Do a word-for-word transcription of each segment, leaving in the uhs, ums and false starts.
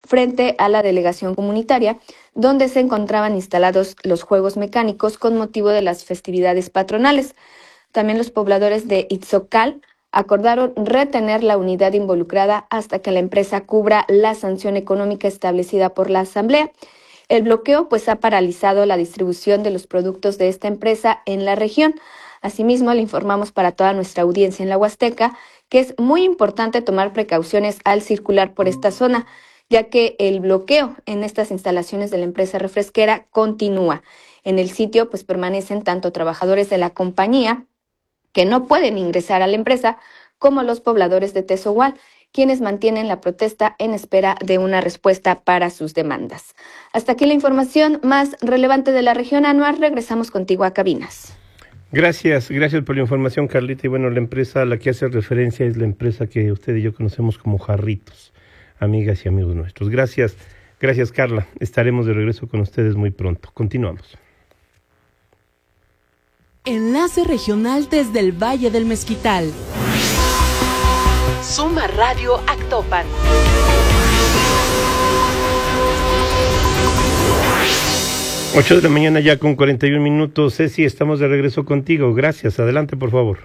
frente a la delegación comunitaria, donde se encontraban instalados los juegos mecánicos con motivo de las festividades patronales. También los pobladores de Itzocal acordaron retener la unidad involucrada hasta que la empresa cubra la sanción económica establecida por la Asamblea. El bloqueo pues ha paralizado la distribución de los productos de esta empresa en la región. Asimismo, le informamos para toda nuestra audiencia en la Huasteca que es muy importante tomar precauciones al circular por esta zona, ya que el bloqueo en estas instalaciones de la empresa refresquera continúa. En el sitio pues permanecen tanto trabajadores de la compañía que no pueden ingresar a la empresa, como los pobladores de Tezohual, quienes mantienen la protesta en espera de una respuesta para sus demandas. Hasta aquí la información más relevante de la región. Anuar, regresamos contigo a cabinas. Gracias, gracias por la información, Carlita. Y bueno, la empresa a la que hace referencia es la empresa que usted y yo conocemos como Jarritos, amigas y amigos nuestros. Gracias, gracias, Carla. Estaremos de regreso con ustedes muy pronto. Continuamos. Enlace regional desde el Valle del Mezquital. Suma Radio Actopan. ocho de la mañana ya con cuarenta y un minutos. Ceci, estamos de regreso contigo. Gracias. Adelante, por favor.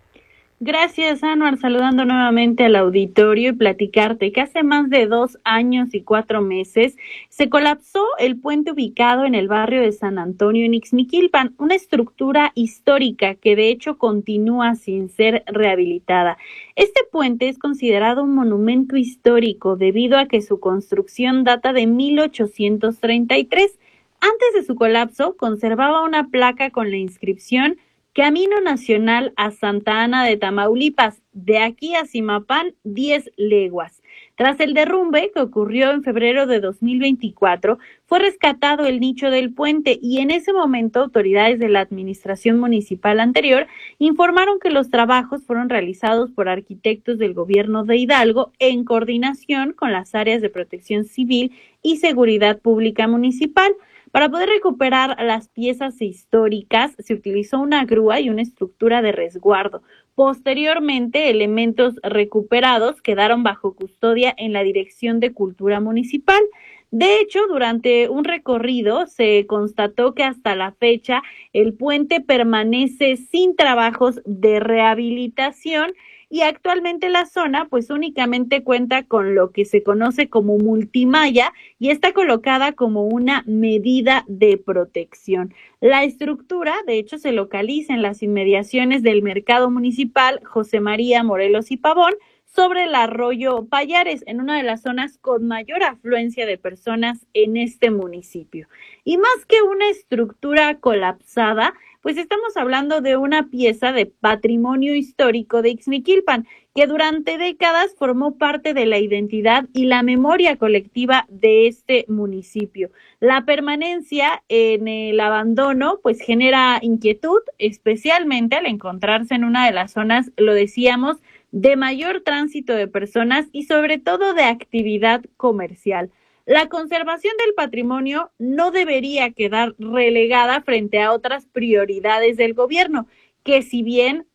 Gracias, Anuar, saludando nuevamente al auditorio y platicarte que hace más de dos años y cuatro meses se colapsó el puente ubicado en el barrio de San Antonio en Ixmiquilpan, una estructura histórica que de hecho continúa sin ser rehabilitada. Este puente es considerado un monumento histórico debido a que su construcción data de mil ochocientos treinta y tres. Antes de su colapso, conservaba una placa con la inscripción Camino Nacional a Santa Ana de Tamaulipas, de aquí a Zimapán, diez leguas. Tras el derrumbe que ocurrió en febrero de dos mil veinticuatro, fue rescatado el nicho del puente y en ese momento autoridades de la administración municipal anterior informaron que los trabajos fueron realizados por arquitectos del gobierno de Hidalgo en coordinación con las áreas de protección civil y seguridad pública municipal. Para poder recuperar las piezas históricas, se utilizó una grúa y una estructura de resguardo. Posteriormente, elementos recuperados quedaron bajo custodia en la Dirección de Cultura Municipal. De hecho, durante un recorrido se constató que hasta la fecha el puente permanece sin trabajos de rehabilitación y actualmente la zona pues únicamente cuenta con lo que se conoce como multimalla y está colocada como una medida de protección. La estructura, de hecho, se localiza en las inmediaciones del Mercado Municipal José María Morelos y Pavón, sobre el arroyo Payares, en una de las zonas con mayor afluencia de personas en este municipio. Y más que una estructura colapsada, pues estamos hablando de una pieza de patrimonio histórico de Ixmiquilpan, que durante décadas formó parte de la identidad y la memoria colectiva de este municipio. La permanencia en el abandono pues genera inquietud, especialmente al encontrarse en una de las zonas, lo decíamos, de mayor tránsito de personas y sobre todo de actividad comercial. La conservación del patrimonio no debería quedar relegada frente a otras prioridades del gobierno, que si bien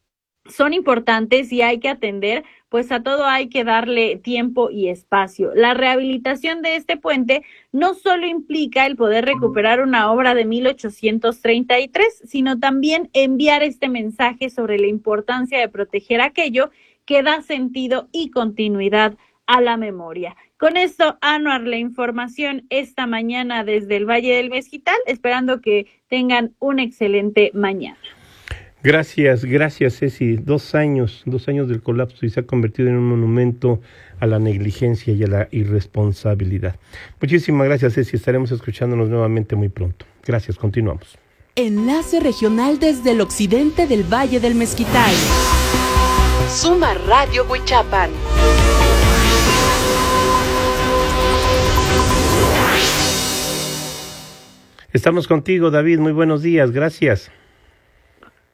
son importantes y hay que atender, pues a todo hay que darle tiempo y espacio. La rehabilitación de este puente no solo implica el poder recuperar una obra de mil ochocientos treinta y tres, sino también enviar este mensaje sobre la importancia de proteger aquello que da sentido y continuidad a la memoria. Con esto, Anuar, la información esta mañana desde el Valle del Mezquital, esperando que tengan una excelente mañana. Gracias, gracias, Ceci. Dos años, dos años del colapso y se ha convertido en un monumento a la negligencia y a la irresponsabilidad. Muchísimas gracias, Ceci. Estaremos escuchándonos nuevamente muy pronto. Gracias, continuamos. Enlace regional desde el occidente del Valle del Mezquital. Suma Radio Huichapan. Estamos contigo, David. Muy buenos días. Gracias.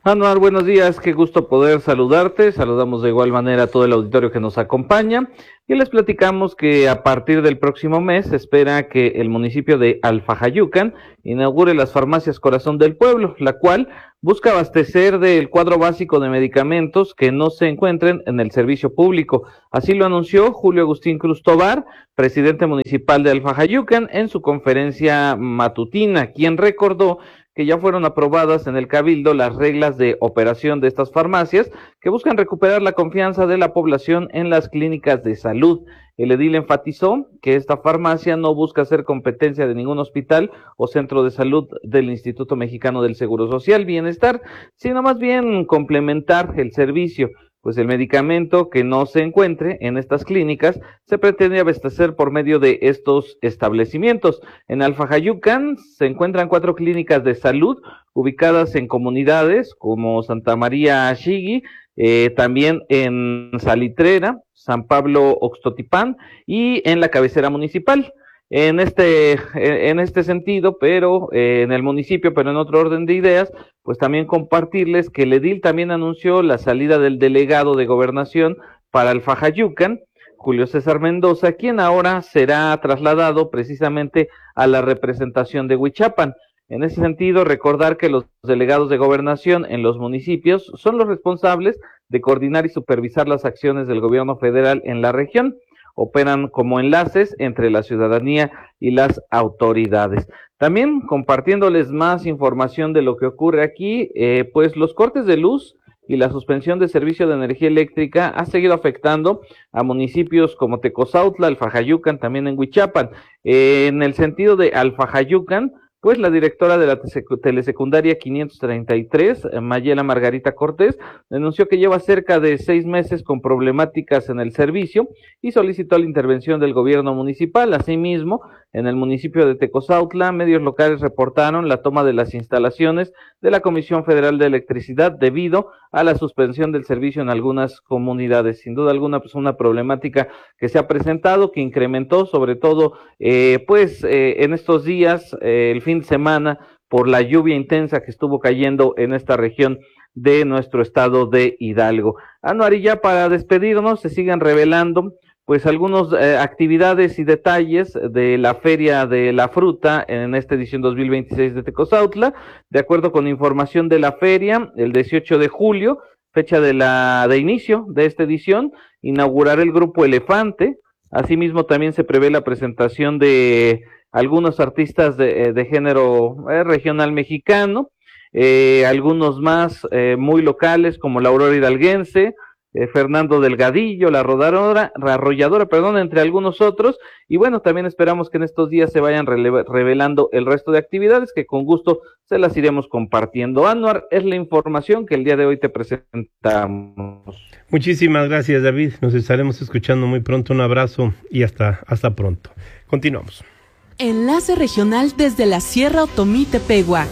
Anuar, buenos días, qué gusto poder saludarte. Saludamos de igual manera a todo el auditorio que nos acompaña y les platicamos que a partir del próximo mes se espera que el municipio de Alfajayucan inaugure las farmacias Corazón del Pueblo, la cual busca abastecer del cuadro básico de medicamentos que no se encuentren en el servicio público. Así lo anunció Julio Agustín Cruz Tobar, presidente municipal de Alfajayucan, en su conferencia matutina, quien recordó que ya fueron aprobadas en el Cabildo las reglas de operación de estas farmacias que buscan recuperar la confianza de la población en las clínicas de salud. El edil enfatizó que esta farmacia no busca ser competencia de ningún hospital o centro de salud del Instituto Mexicano del Seguro Social Bienestar, sino más bien complementar el servicio, pues el medicamento que no se encuentre en estas clínicas se pretende abastecer por medio de estos establecimientos. En Alfajayucan se encuentran cuatro clínicas de salud ubicadas en comunidades como Santa María Axigui, eh, también en Salitrera, San Pablo Oxtotipán y en la cabecera municipal. En este, en este sentido, pero eh, en el municipio, pero en otro orden de ideas, pues también compartirles que el edil también anunció la salida del delegado de gobernación para Alfajayucan, Julio César Mendoza, quien ahora será trasladado precisamente a la representación de Huichapan. En ese sentido, recordar que los delegados de gobernación en los municipios son los responsables de coordinar y supervisar las acciones del gobierno federal en la región. Operan como enlaces entre la ciudadanía y las autoridades. También compartiéndoles más información de lo que ocurre aquí, eh, pues los cortes de luz y la suspensión de servicio de energía eléctrica ha seguido afectando a municipios como Tecozautla, Alfajayucan, también en Huichapan. Eh, en el sentido de Alfajayucan, pues la directora de la telesecundaria quinientos treinta y tres, Mayela Margarita Cortés, denunció que lleva cerca de seis meses con problemáticas en el servicio y solicitó la intervención del gobierno municipal. Asimismo, en el municipio de Tecozautla, medios locales reportaron la toma de las instalaciones de la Comisión Federal de Electricidad debido a la suspensión del servicio en algunas comunidades. Sin duda alguna, pues una problemática que se ha presentado, que incrementó sobre todo, eh, pues eh, en estos días, eh, el fin de semana, por la lluvia intensa que estuvo cayendo en esta región de nuestro estado de Hidalgo. Anuar, y ya para despedirnos, se siguen revelando pues algunas eh, actividades y detalles de la Feria de la Fruta en esta edición dos mil veintiséis de Tecozautla. De acuerdo con información de la feria, el dieciocho de julio, fecha de la de inicio de esta edición, inaugurará el grupo Elefante. Asimismo, también se prevé la presentación de algunos artistas de, de género eh, regional mexicano, eh, algunos más eh, muy locales como la Aurora Hidalguense, eh, Fernando Delgadillo, la Rodadora, la Arrolladora, perdón, entre algunos otros. Y bueno, también esperamos que en estos días se vayan rele- revelando el resto de actividades que con gusto se las iremos compartiendo. Anuar, es la información que el día de hoy te presentamos. Muchísimas gracias, David. Nos estaremos escuchando muy pronto. Un abrazo y hasta, hasta pronto. Continuamos. Enlace regional desde la Sierra Otomí Tepehua.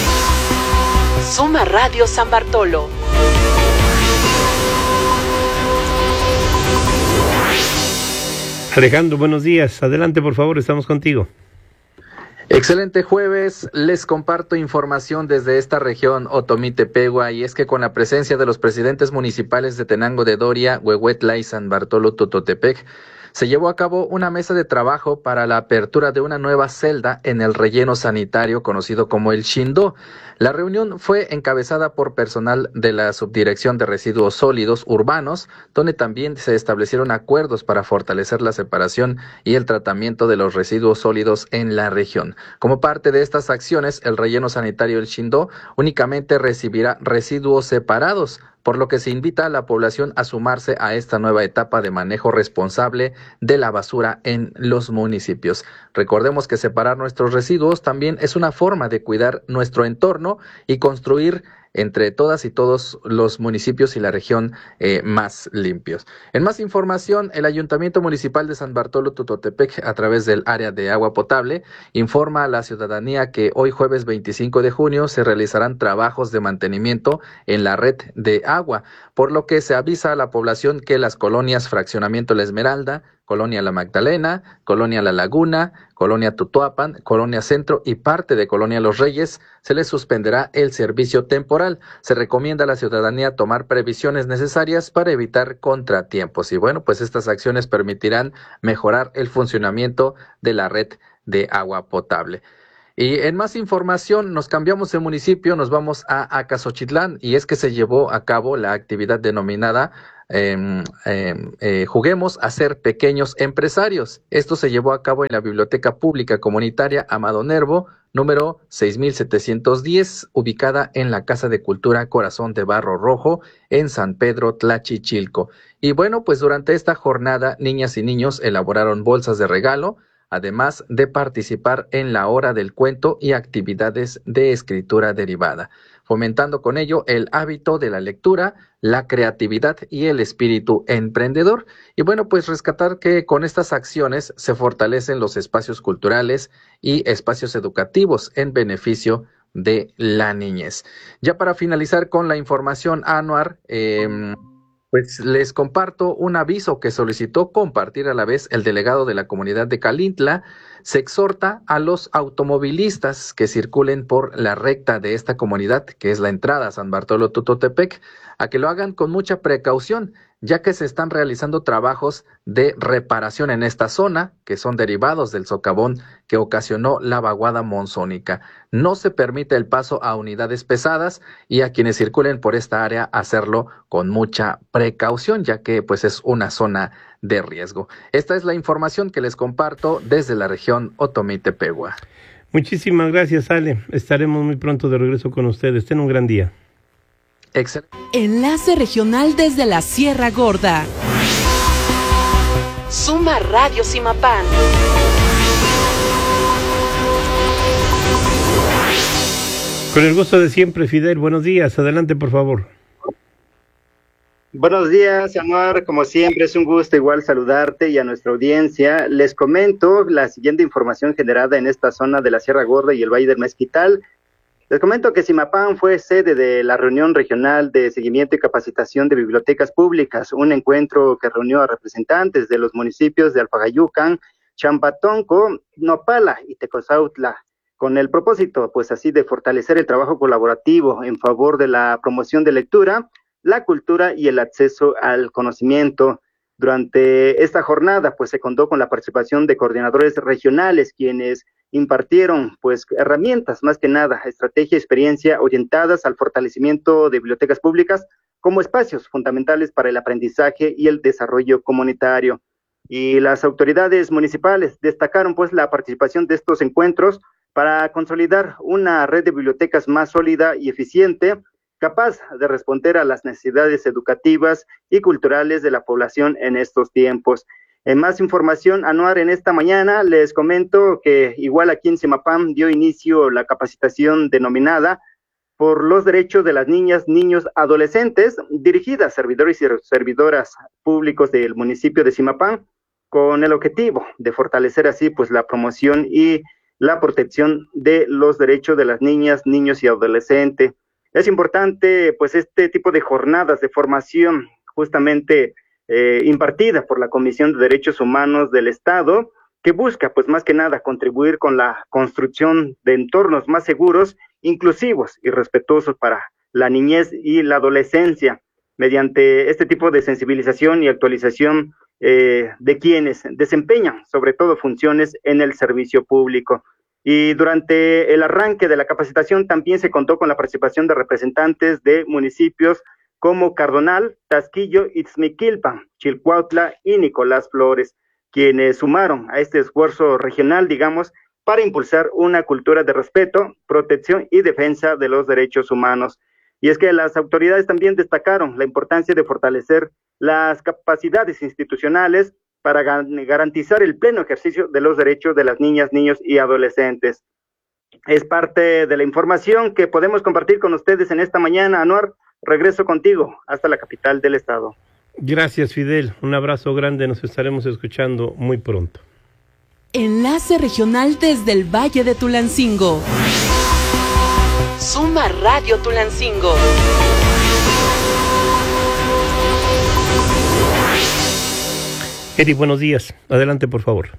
Suma Radio San Bartolo. Alejandro, buenos días. Adelante, por favor, estamos contigo. Excelente jueves, les comparto información desde esta región Otomí Tepehua, y es que con la presencia de los presidentes municipales de Tenango de Doria, Huehuetla y San Bartolo Tototepec, se llevó a cabo una mesa de trabajo para la apertura de una nueva celda en el relleno sanitario conocido como el Xindó. La reunión fue encabezada por personal de la Subdirección de Residuos Sólidos Urbanos, donde también se establecieron acuerdos para fortalecer la separación y el tratamiento de los residuos sólidos en la región. Como parte de estas acciones, el relleno sanitario El Xindó únicamente recibirá residuos separados, por lo que se invita a la población a sumarse a esta nueva etapa de manejo responsable de la basura en los municipios. Recordemos que separar nuestros residuos también es una forma de cuidar nuestro entorno y construir entre todas y todos los municipios y la región eh, más limpios. En más información, el Ayuntamiento Municipal de San Bartolo Tototepec, a través del área de agua potable, informa a la ciudadanía que hoy jueves veinticinco de junio se realizarán trabajos de mantenimiento en la red de agua, por lo que se avisa a la población que las colonias Fraccionamiento La Esmeralda, Colonia La Magdalena, Colonia La Laguna, Colonia Tutuapan, Colonia Centro y parte de Colonia Los Reyes, se les suspenderá el servicio temporal. Se recomienda a la ciudadanía tomar previsiones necesarias para evitar contratiempos. Y bueno, pues estas acciones permitirán mejorar el funcionamiento de la red de agua potable. Y en más información, nos cambiamos de municipio, nos vamos a Acaxochitlán, y es que se llevó a cabo la actividad denominada eh, eh, eh, Juguemos a ser pequeños empresarios. Esto se llevó a cabo en la Biblioteca Pública Comunitaria Amado Nervo, número seis mil setecientos diez, ubicada en la Casa de Cultura Corazón de Barro Rojo, en San Pedro Tlachichilco. Y bueno, pues durante esta jornada, niñas y niños elaboraron bolsas de regalo, además de participar en la hora del cuento y actividades de escritura derivada, fomentando con ello el hábito de la lectura, la creatividad y el espíritu emprendedor. Y bueno, pues rescatar que con estas acciones se fortalecen los espacios culturales y espacios educativos en beneficio de la niñez. Ya para finalizar con la información, Anuar, eh, pues les comparto un aviso que solicitó compartir a la vez el delegado de la comunidad de Calintla. Se exhorta a los automovilistas que circulen por la recta de esta comunidad, que es la entrada a San Bartolo Tutotepec, a que lo hagan con mucha precaución, ya que se están realizando trabajos de reparación en esta zona, que son derivados del socavón que ocasionó la vaguada monzónica. No se permite el paso a unidades pesadas y a quienes circulen por esta área hacerlo con mucha precaución, ya que pues es una zona de riesgo. Esta es la información que les comparto desde la región Otomí Tepehua. Muchísimas gracias, Ale. Estaremos muy pronto de regreso con ustedes. Ten un gran día. Excelente. Enlace regional desde la Sierra Gorda. Suma Radio Simapán. Con el gusto de siempre, Fidel. Buenos días. Adelante, por favor. Buenos días, Anuar. Como siempre, es un gusto igual saludarte y a nuestra audiencia. Les comento la siguiente información generada en esta zona de la Sierra Gorda y el Valle del Mezquital. Les comento que Simapán fue sede de la reunión regional de seguimiento y capacitación de bibliotecas públicas, un encuentro que reunió a representantes de los municipios de Alfagayucan, Champatonco, Nopala y Tecozautla, con el propósito, pues así, de fortalecer el trabajo colaborativo en favor de la promoción de lectura, la cultura y el acceso al conocimiento. Durante esta jornada, pues se contó con la participación de coordinadores regionales, quienes impartieron, pues, herramientas, más que nada, estrategia y experiencia orientadas al fortalecimiento de bibliotecas públicas como espacios fundamentales para el aprendizaje y el desarrollo comunitario. Y las autoridades municipales destacaron, pues, la participación de estos encuentros para consolidar una red de bibliotecas más sólida y eficiente, capaz de responder a las necesidades educativas y culturales de la población en estos tiempos. En más información, Anuar, en esta mañana les comento que igual aquí en Simapán dio inicio la capacitación denominada por los derechos de las niñas, niños, adolescentes, dirigida a servidores y servidoras públicos del municipio de Simapán, con el objetivo de fortalecer así pues la promoción y la protección de los derechos de las niñas, niños y adolescentes. Es importante, pues, este tipo de jornadas de formación justamente eh, impartida por la Comisión de Derechos Humanos del Estado, que busca, pues, más que nada, contribuir con la construcción de entornos más seguros, inclusivos y respetuosos para la niñez y la adolescencia, mediante este tipo de sensibilización y actualización eh, de quienes desempeñan, sobre todo, funciones en el servicio público. Y durante el arranque de la capacitación también se contó con la participación de representantes de municipios como Cardonal, Tasquillo, Itzmiquilpan, Chilcuautla y Nicolás Flores, quienes sumaron a este esfuerzo regional, digamos, para impulsar una cultura de respeto, protección y defensa de los derechos humanos. Y es que las autoridades también destacaron la importancia de fortalecer las capacidades institucionales para garantizar el pleno ejercicio de los derechos de las niñas, niños y adolescentes. Es parte de la información que podemos compartir con ustedes en esta mañana. Anuar, regreso contigo hasta la capital del estado. Gracias, Fidel. Un abrazo grande. Nos estaremos escuchando muy pronto. Enlace regional desde el Valle de Tulancingo. Suma Radio Tulancingo. Eri, buenos días. Adelante, por favor.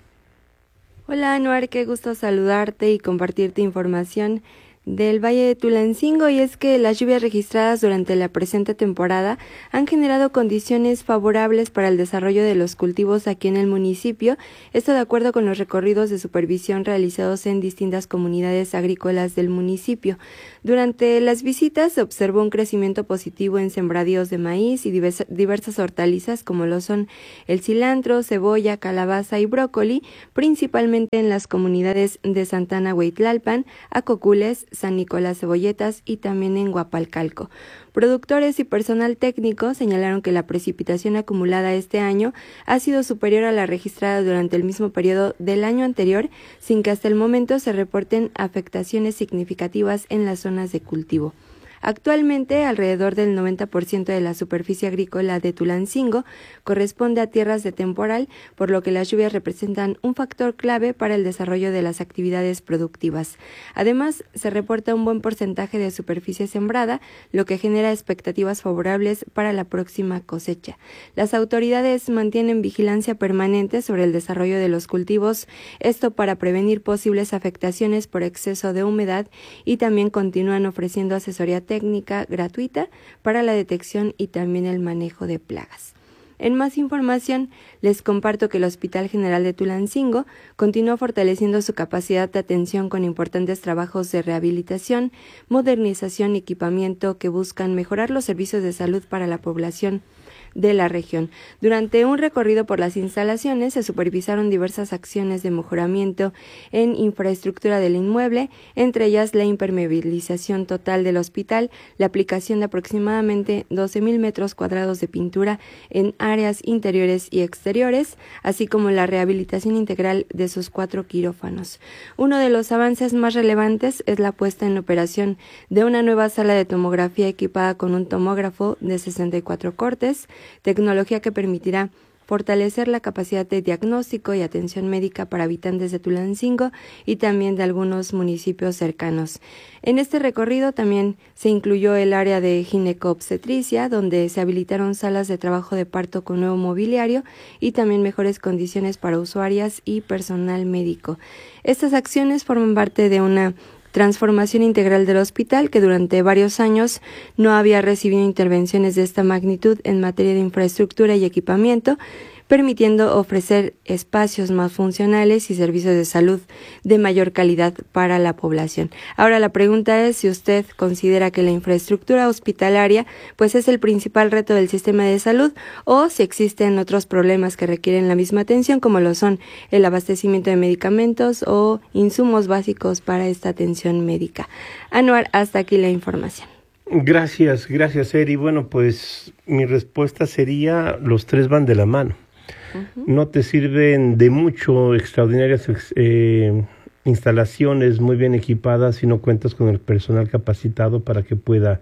Hola, Anuar, qué gusto saludarte y compartirte información del Valle de Tulancingo, y es que las lluvias registradas durante la presente temporada han generado condiciones favorables para el desarrollo de los cultivos aquí en el municipio, esto de acuerdo con los recorridos de supervisión realizados en distintas comunidades agrícolas del municipio. Durante las visitas se observó un crecimiento positivo en sembradíos de maíz y diversa, diversas hortalizas como lo son el cilantro, cebolla, calabaza y brócoli, principalmente en las comunidades de Santana Hueytlalpan, Acocules, San Nicolás Cebolletas y también en Guapalcalco. Productores y personal técnico señalaron que la precipitación acumulada este año ha sido superior a la registrada durante el mismo periodo del año anterior, sin que hasta el momento se reporten afectaciones significativas en las zonas de cultivo. Actualmente, alrededor del noventa por ciento de la superficie agrícola de Tulancingo corresponde a tierras de temporal, por lo que las lluvias representan un factor clave para el desarrollo de las actividades productivas. Además, se reporta un buen porcentaje de superficie sembrada, lo que genera expectativas favorables para la próxima cosecha. Las autoridades mantienen vigilancia permanente sobre el desarrollo de los cultivos, esto para prevenir posibles afectaciones por exceso de humedad, y también continúan ofreciendo asesoría técnica gratuita para la detección y también el manejo de plagas. En más información, les comparto que el Hospital General de Tulancingo continúa fortaleciendo su capacidad de atención con importantes trabajos de rehabilitación, modernización y equipamiento que buscan mejorar los servicios de salud para la población de la región. Durante un recorrido por las instalaciones se supervisaron diversas acciones de mejoramiento en infraestructura del inmueble, entre ellas la impermeabilización total del hospital, la aplicación de aproximadamente doce mil metros cuadrados de pintura en áreas interiores y exteriores, así como la rehabilitación integral de sus cuatro quirófanos. Uno de los avances más relevantes es la puesta en operación de una nueva sala de tomografía equipada con un tomógrafo de sesenta y cuatro cortes, tecnología que permitirá fortalecer la capacidad de diagnóstico y atención médica para habitantes de Tulancingo y también de algunos municipios cercanos. En este recorrido también se incluyó el área de gineco-obstetricia, donde se habilitaron salas de trabajo de parto con nuevo mobiliario y también mejores condiciones para usuarias y personal médico. Estas acciones forman parte de una transformación integral del hospital que durante varios años no había recibido intervenciones de esta magnitud en materia de infraestructura y equipamiento, permitiendo ofrecer espacios más funcionales y servicios de salud de mayor calidad para la población. Ahora la pregunta es si usted considera que la infraestructura hospitalaria pues es el principal reto del sistema de salud, o si existen otros problemas que requieren la misma atención, como lo son el abastecimiento de medicamentos o insumos básicos para esta atención médica. Anuar, hasta aquí la información. Gracias, gracias, Eri. Bueno, pues mi respuesta sería: los tres van de la mano. Uh-huh. No te sirven de mucho extraordinarias eh, instalaciones muy bien equipadas si no cuentas con el personal capacitado para que pueda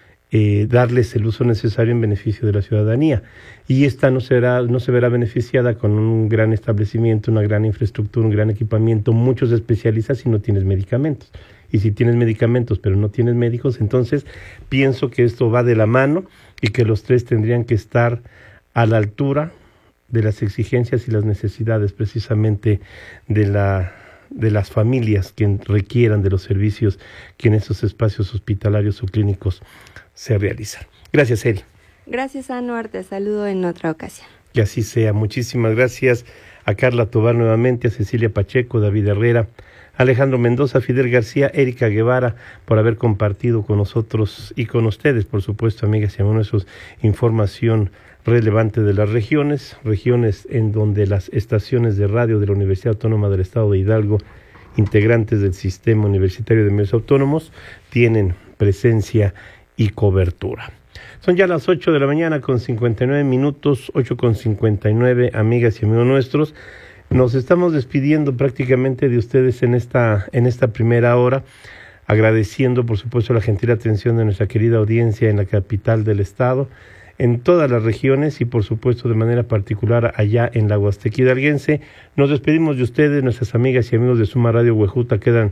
eh, darles el uso necesario en beneficio de la ciudadanía. Y esta no será, no se verá beneficiada con un gran establecimiento, una gran infraestructura, un gran equipamiento, muchos especialistas si no tienes medicamentos. Y si tienes medicamentos pero no tienes médicos, entonces pienso que esto va de la mano y que los tres tendrían que estar a la altura de las exigencias y las necesidades precisamente de la de las familias que requieran de los servicios que en esos espacios hospitalarios o clínicos se realizan. Gracias, Eri. Gracias, Anuar. Te saludo en otra ocasión. Que así sea. Muchísimas gracias a Carla Tobar nuevamente, a Cecilia Pacheco, David Herrera, Alejandro Mendoza, Fidel García, Erika Guevara, por haber compartido con nosotros y con ustedes, por supuesto, amigas y amigos, información relevante de las regiones, regiones en donde las estaciones de radio de la Universidad Autónoma del Estado de Hidalgo, integrantes del Sistema Universitario de Medios Autónomos, tienen presencia y cobertura. Son ya las ocho de la mañana con cincuenta y nueve minutos, ocho con cincuenta y nueve, amigas y amigos nuestros. Nos estamos despidiendo prácticamente de ustedes en esta, en esta primera hora, agradeciendo por supuesto la gentil atención de nuestra querida audiencia en la capital del estado, en todas las regiones y por supuesto de manera particular allá en la Huasteca hidalguense. Nos despedimos de ustedes, nuestras amigas y amigos de Suma Radio Huejuta quedan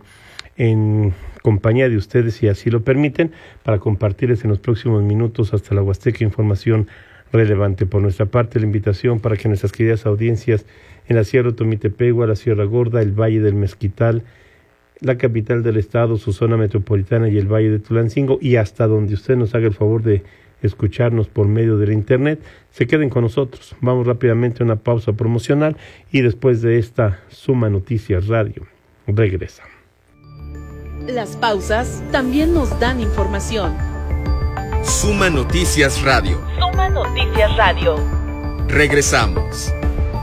en compañía de ustedes, si así lo permiten, para compartirles en los próximos minutos hasta la Huasteca información relevante. Por nuestra parte, la invitación para que nuestras queridas audiencias en la Sierra Otomitepegua, la Sierra Gorda, el Valle del Mezquital, la capital del estado, su zona metropolitana y el Valle de Tulancingo, y hasta donde usted nos haga el favor de escucharnos por medio del internet, se queden con nosotros. Vamos rápidamente a una pausa promocional y después de esta Suma Noticias Radio regresa. Las pausas también nos dan información. Suma Noticias Radio. Suma Noticias Radio. Regresamos.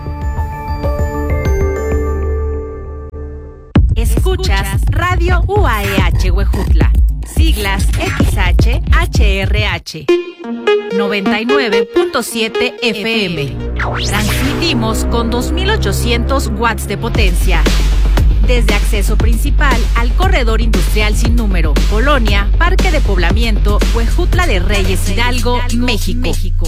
Escuchas Radio U A E H Huejutla, siglas X H H R H, noventa y nueve punto siete F M. Transmitimos con dos mil ochocientos watts de potencia. Desde acceso principal al corredor industrial sin número, Colonia, Parque de Poblamiento, Huejutla de Reyes, Hidalgo, México. México.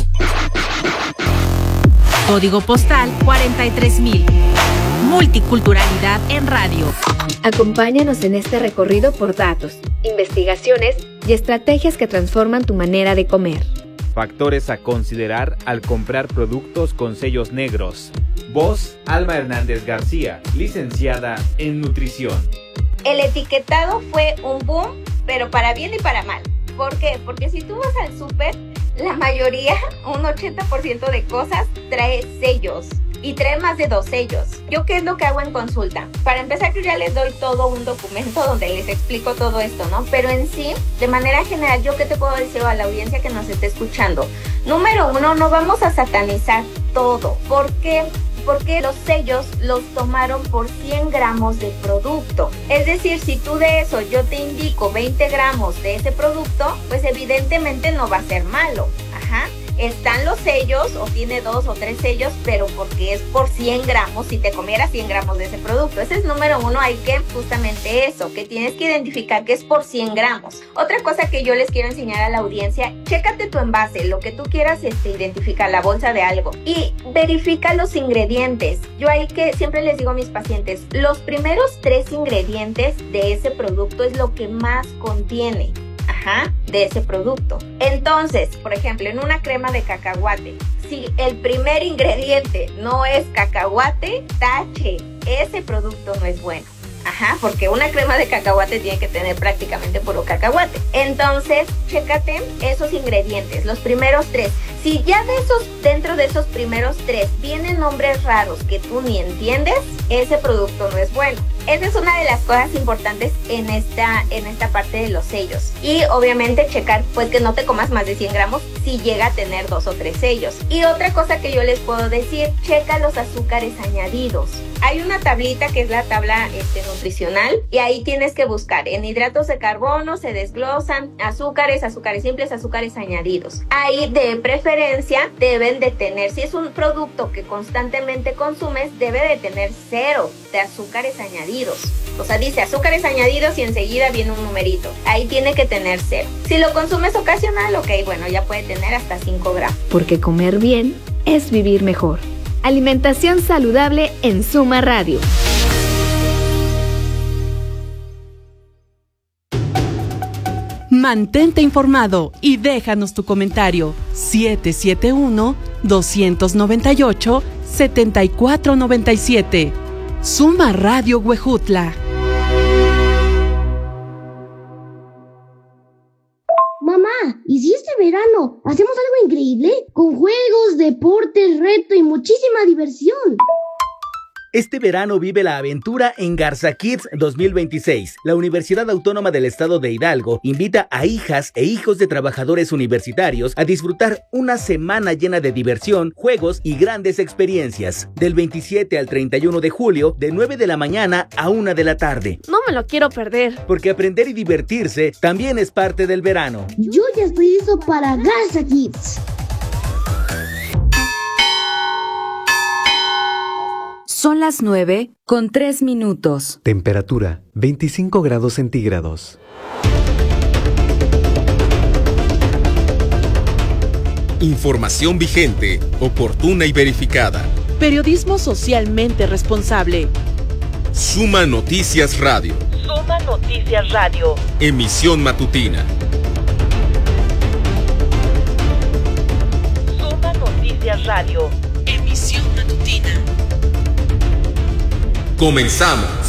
Código postal cuarenta y tres mil. Multiculturalidad en radio. Acompáñanos en este recorrido por datos, investigaciones y estrategias que transforman tu manera de comer. Factores a considerar al comprar productos con sellos negros. Voz, Alma Hernández García, licenciada en nutrición. El etiquetado fue un boom, pero para bien y para mal. ¿Por qué? Porque si tú vas al súper, la mayoría, un ochenta por ciento de cosas, trae sellos. Y trae más de dos sellos. ¿Yo qué es lo que hago en consulta? Para empezar, yo ya les doy todo un documento donde les explico todo esto, ¿no? Pero en sí, de manera general, ¿yo qué te puedo decir a la audiencia que nos esté escuchando? Número uno, no vamos a satanizar todo. ¿Por qué? Porque los sellos los tomaron por cien gramos de producto. Es decir, si tú de eso yo te indico veinte gramos de ese producto, pues evidentemente no va a ser malo. Ajá. Están los sellos, o tiene dos o tres sellos, pero porque es por cien gramos, si te comieras cien gramos de ese producto. Ese es número uno, hay que justamente eso, que tienes que identificar que es por cien gramos. Otra cosa que yo les quiero enseñar a la audiencia, chécate tu envase, lo que tú quieras este, identificar, la bolsa de algo, y verifica los ingredientes. Yo ahí que siempre les digo a mis pacientes, los primeros tres ingredientes de ese producto es lo que más contiene. Ajá, de ese producto. Entonces, por ejemplo, en una crema de cacahuate, si el primer ingrediente no es cacahuate, tache, ese producto no es bueno. Ajá, porque una crema de cacahuate tiene que tener prácticamente puro cacahuate. Entonces, chécate esos ingredientes, los primeros tres. Si ya de esos, dentro de esos primeros tres vienen nombres raros que tú ni entiendes, ese producto no es bueno. Esa es una de las cosas importantes en esta, en esta parte de los sellos. Y obviamente checar pues que no te comas más de cien gramos si llega a tener dos o tres sellos. Y otra cosa que yo les puedo decir, checa los azúcares añadidos. Hay una tablita que es la tabla este, nutricional, y ahí tienes que buscar en hidratos de carbono, se desglosan azúcares, azúcares simples, azúcares añadidos. Ahí de preferencia deben de tener, si es un producto que constantemente consumes, debe de tener cero de azúcares añadidos. O sea, dice azúcares añadidos y enseguida viene un numerito. Ahí tiene que tener cero. Si lo consumes ocasional, ok, bueno, ya puede tener hasta cinco gramos. Porque comer bien es vivir mejor. Alimentación saludable en Suma Radio. Mantente informado y déjanos tu comentario. siete siete uno, dos nueve ocho, siete cuatro nueve siete. Suma Radio Huejutla. Mamá, ¿y si este verano hacemos algo increíble? Con juegos, deportes, reto y muchísima diversión. Este verano vive la aventura en Garza Kids dos mil veintiséis. La Universidad Autónoma del Estado de Hidalgo invita a hijas e hijos de trabajadores universitarios a disfrutar una semana llena de diversión, juegos y grandes experiencias. Del veintisiete al treinta y uno de julio, de nueve de la mañana a una de la tarde. No me lo quiero perder. Porque aprender y divertirse también es parte del verano. Yo ya estoy listo para Garza Kids. Son las nueve con tres minutos. Temperatura veinticinco grados centígrados. Información vigente, oportuna y verificada. Periodismo socialmente responsable. Suma Noticias Radio. Suma Noticias Radio. Emisión matutina. Suma Radio. Emisión matutina. Comenzamos.